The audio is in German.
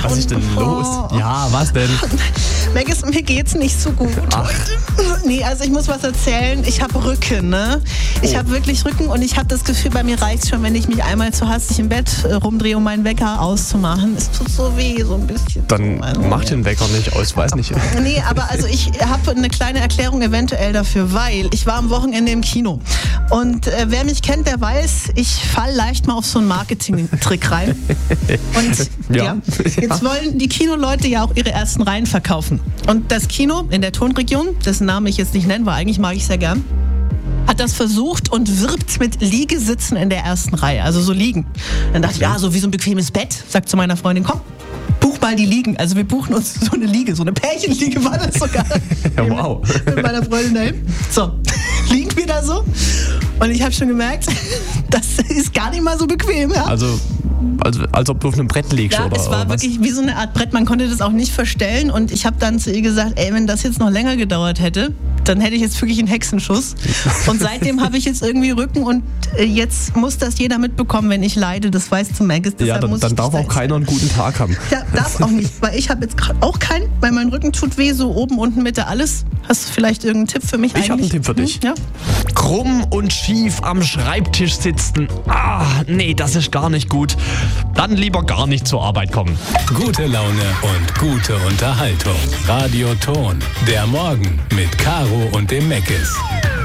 Was ist denn los? Ja, was denn? Maggis, mir geht's nicht so gut heute. Nee, also ich muss was erzählen. Ich habe Rücken, ne? Ich habe wirklich Rücken und ich habe das Gefühl, bei mir reicht's schon, wenn ich mich einmal zu hastig im Bett rumdrehe, um meinen Wecker auszumachen. Es tut so weh, so ein bisschen. Dann mach den Wecker nicht aus, weiß nicht. Nee, aber also ich habe eine kleine Erklärung eventuell dafür, weil ich war am Wochenende im Kino. Und wer mich kennt, der weiß, ich falle leicht mal auf so einen Marketing-Trick rein. Und jetzt wollen die Kinoleute ja auch ihre ersten Reihen verkaufen. Und das Kino in der Tonregion, dessen Namen ich jetzt nicht nennen, weil eigentlich mag ich es sehr gern, hat das versucht und wirbt mit Liegesitzen in der ersten Reihe, also so liegen. Dann dachte ich, ja, so wie so ein bequemes Bett, sagt zu meiner Freundin, komm, buch mal die Liegen. Also wir buchen uns so eine Liege, so eine Pärchenliege war das sogar. Ja, wow. Mit meiner Freundin dahin. So, liegen wir da so und ich habe schon gemerkt, das ist gar nicht mal so bequem. Ja? Also als ob du auf einem Brett liegst, ja, oder? Es war wirklich wie so eine Art Brett, man konnte das auch nicht verstellen und ich habe dann zu ihr gesagt, ey, wenn das jetzt noch länger gedauert hätte, dann hätte ich jetzt wirklich einen Hexenschuss. Und seitdem habe ich jetzt irgendwie Rücken und jetzt muss das jeder mitbekommen, wenn ich leide, das weiß zum Maggis. Ja, dann darf auch keiner einen guten Tag haben. Ja, darf auch nicht, weil ich habe jetzt auch keinen, weil mein Rücken tut weh, so oben, unten, Mitte, alles. Hast du vielleicht irgendeinen Tipp für mich? Ich habe einen Tipp für dich. Ja? Krumm und schief am Schreibtisch sitzen. Nee, das ist gar nicht gut. Dann lieber gar nicht zur Arbeit kommen. Gute Laune und gute Unterhaltung. Radio Ton. Der Morgen mit Caro und dem Maggis.